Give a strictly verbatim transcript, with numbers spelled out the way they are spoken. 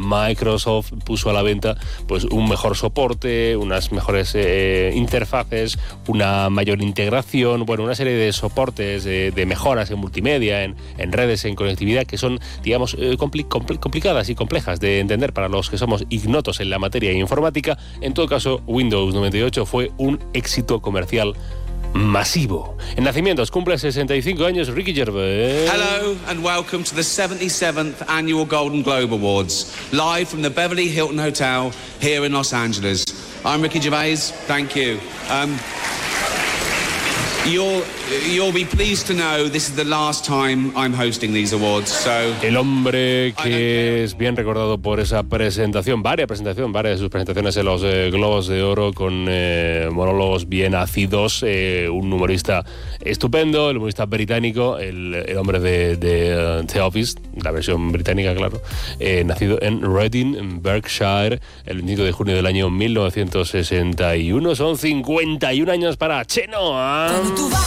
Microsoft puso a la venta pues un mejor soporte, unas mejores eh, interfaces, una mayor integración, bueno, una serie de soportes, eh, de mejoras en multimedia, en, en redes, en conectividad, que son, digamos, eh, compli- compl- complicadas y complejas de entender para los que somos ignotos en la materia informática. En todo caso, Windows noventa y ocho fue un éxito comercial masivo. En nacimientos cumple sesenta y cinco años Ricky Gervais. Hello and welcome to the seventy-seventh Annual Golden Globe Awards, live from the Beverly Hilton Hotel here in Los Angeles. I'm Ricky Gervais, thank you. Um, You'll, you'll be pleased to know this is the last time I'm hosting these awards, so... El hombre que es bien recordado por esa presentación, varias presentaciones, varias de sus presentaciones en los eh, Globos de Oro con eh, monólogos bien ácidos, eh, un humorista estupendo, el humorista británico, el, el hombre de, de uh, The Office, la versión británica, claro, eh, nacido en Reading, en Berkshire, el veinticinco de junio del año mil novecientos sesenta y uno. Son cincuenta y un años para Chenoa.